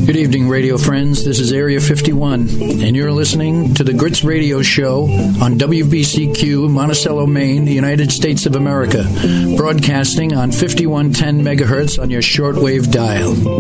Good evening, radio friends. This is Area 51, and you're listening to the Grits Radio Show on WBCQ, Monticello, Maine, the United States of America, broadcasting on 5110 megahertz on your shortwave dial.